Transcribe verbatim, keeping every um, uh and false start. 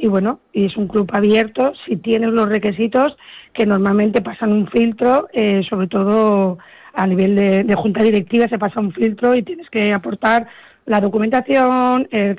y bueno, y es un club abierto si tienes los requisitos que normalmente pasan un filtro, eh, sobre todo a nivel de, de junta directiva se pasa un filtro y tienes que aportar la documentación, el